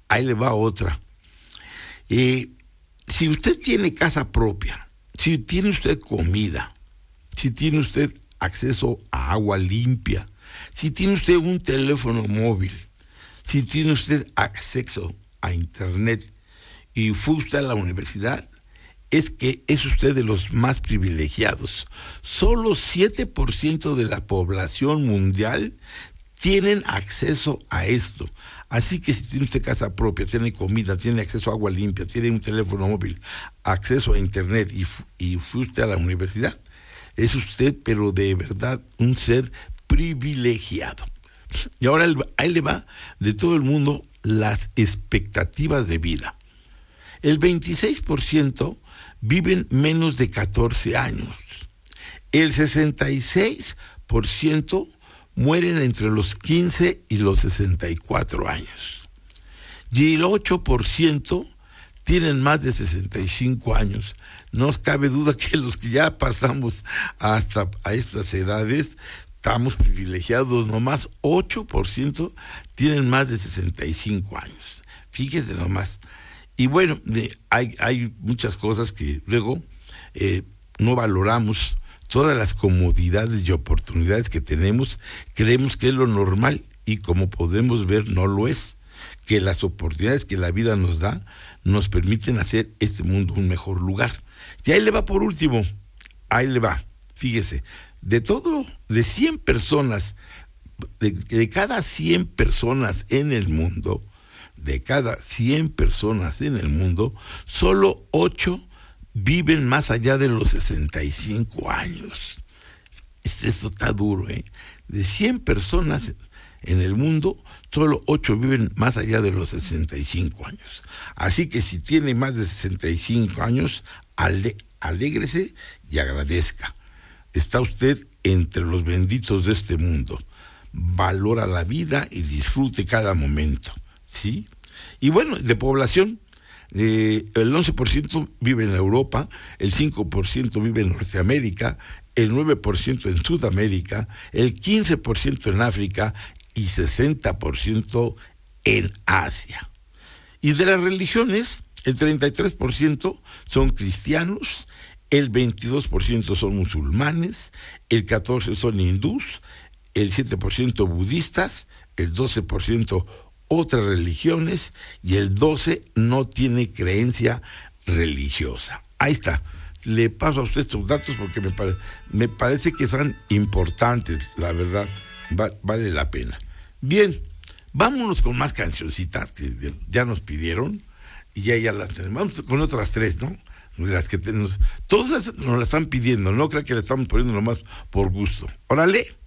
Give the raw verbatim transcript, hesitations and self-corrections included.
ahí le va otra. Eh, si usted tiene casa propia, si tiene usted comida, si tiene usted acceso a agua limpia, si tiene usted un teléfono móvil, si tiene usted acceso a internet y fue usted a la universidad, es que es usted de los más privilegiados. Solo siete por ciento de la población mundial tienen acceso a esto. Así que si tiene usted casa propia, tiene comida, tiene acceso a agua limpia, tiene un teléfono móvil, acceso a internet y, y fue usted a la universidad, es usted, pero de verdad, un ser privilegiado. Y ahora ahí le va de todo el mundo las expectativas de vida. El veintiséis por ciento viven menos de catorce años. El sesenta y seis por ciento mueren entre los quince y los sesenta y cuatro años. Y el ocho por ciento tienen más de sesenta y cinco años. No os cabe duda que los que ya pasamos hasta a estas edades estamos privilegiados. Nomás ocho por ciento tienen más de sesenta y cinco años. Fíjese nomás. Y bueno, de, hay, hay muchas cosas que luego eh, no valoramos. Todas las comodidades y oportunidades que tenemos, creemos que es lo normal y como podemos ver no lo es. Que las oportunidades que la vida nos da nos permiten hacer este mundo un mejor lugar. Y ahí le va por último, ahí le va, fíjese, de todo, de cien personas, de, de cada cien personas en el mundo, de cada cien personas en el mundo, solo ocho viven más allá de los sesenta y cinco años. Esto está duro, ¿eh? De cien personas en el mundo, solo ocho viven más allá de los sesenta y cinco años. Así que si tiene más de sesenta y cinco años, ale, alégrese y agradezca. Está usted entre los benditos de este mundo. Valora la vida y disfrute cada momento, ¿sí? Y bueno, de población, Eh, el once por ciento vive en Europa, el cinco por ciento vive en Norteamérica, el nueve por ciento en Sudamérica, el quince por ciento en África y sesenta por ciento en Asia. Y de las religiones, el treinta y tres por ciento son cristianos, el veintidós por ciento son musulmanes, el catorce por ciento son hindús, el siete por ciento budistas, el doce por ciento otras religiones y el doce por ciento no tiene creencia religiosa. Ahí está. Le paso a usted estos datos porque me, pare, me parece que son importantes, la verdad, va, vale la pena. Bien, vámonos con más cancioncitas que ya nos pidieron y ya, ya las tenemos. Vamos con otras tres, ¿no? Las que tenemos. Todas nos las están pidiendo, no creo que las estamos poniendo nomás por gusto. Órale.